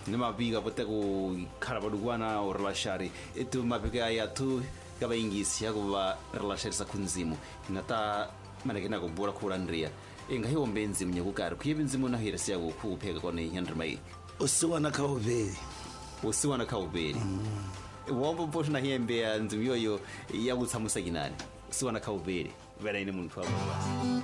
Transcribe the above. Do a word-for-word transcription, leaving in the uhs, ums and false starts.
Nema biga bote ku karabaduwana o relashari etu mabega ya tu kaba ingisi ya kuba relashari sa kunzimu nata managena ko bora kurandria inga hiyo mbenzi mnye kukari kuyibinzimu na hira siya kupega kone yandrimai usiwana kaubeli usiwana kaubeli mm. Wombo posho na hiembe ya nzimu yoyo ya utsamusa ginani usiwana kaubeli vera ine muntu wababa